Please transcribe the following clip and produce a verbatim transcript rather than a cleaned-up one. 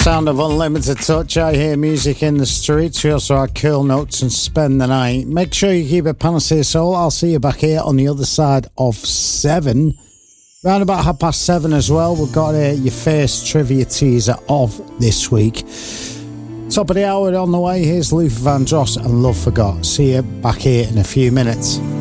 Sound of Unlimited Touch. I hear music in the streets. We also had Cool Notes and Spend the Night. Make sure you keep it Panacea Soul. I'll see you back here on the other side of seven. Round about half past seven as well. We've got uh, your first trivia teaser of this week. Top of the hour on the way. Here's Luther Vandross and Love Forgot. See you back here in a few minutes.